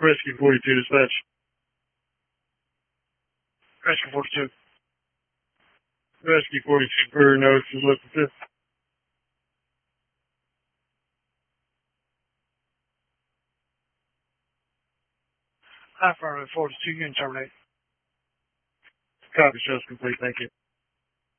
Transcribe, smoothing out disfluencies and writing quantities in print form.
Rescue 42 dispatch. Rescue 42. Rescue 42 for notice is listed. Affirmative 42, you can terminate. Copy, show's complete. Thank you.